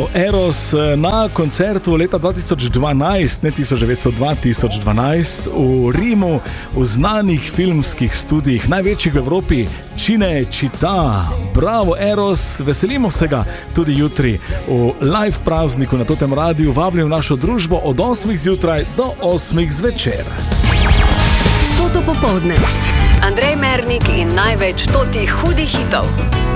Eros na koncertu leta 2012, ne 1902-2012, v Rimu, v znanih filmskih studijih, največjih v Evropi, Cinecittà. Bravo Eros, veselimo se ga tudi jutri v live prazniku na Totem Radiu. Vabim v našo družbo od 8 zjutraj do 8 zvečer. Toto popoldne. Andrej Mernik in največ totih hudih hitov.